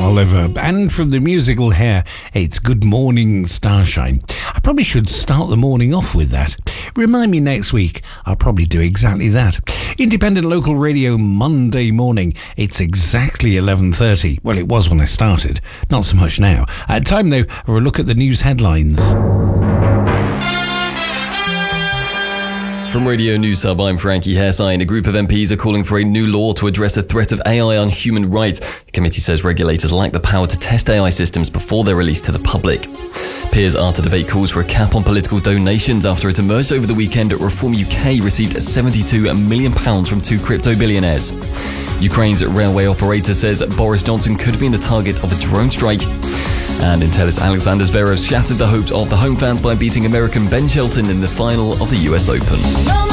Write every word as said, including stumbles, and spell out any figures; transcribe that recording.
Oliver. And from the musical Hair, it's Good Morning Starshine. I probably should start the morning off with that. Remind me next week, I'll probably do exactly that. Independent local radio Monday morning, it's exactly eleven thirty. Well, it was when I started, not so much now. Uh, time though for a look at the news headlines. From Radio News Hub, I'm Frankie Hairsign. A group of M Ps are calling for a new law to address the threat of A I on human rights. The committee says regulators lack the power to test A I systems before they're released to the public. Peers are to debate calls for a cap on political donations after it emerged over the weekend that Reform U K received seventy-two million pounds from two crypto billionaires. Ukraine's railway operator says Boris Johnson could be in the target of a drone strike. And in tennis, Alexander Zverev shattered the hopes of the home fans by beating American Ben Shelton in the final of the U S Open.